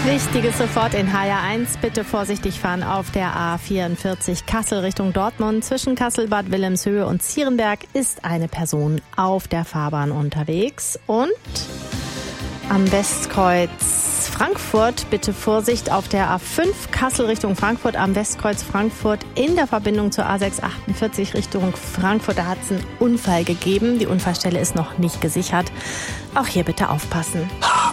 Wichtiges sofort in HR1. Bitte vorsichtig fahren auf der A44 Kassel Richtung Dortmund. Zwischen Kassel-Bad Wilhelmshöhe und Zierenberg ist eine Person auf der Fahrbahn unterwegs. Und am Westkreuz Frankfurt bitte Vorsicht auf der A5 Kassel Richtung Frankfurt. Am Westkreuz Frankfurt in der Verbindung zur A648 Richtung Frankfurt. Da hat es einen Unfall gegeben. Die Unfallstelle ist noch nicht gesichert. Auch hier bitte aufpassen.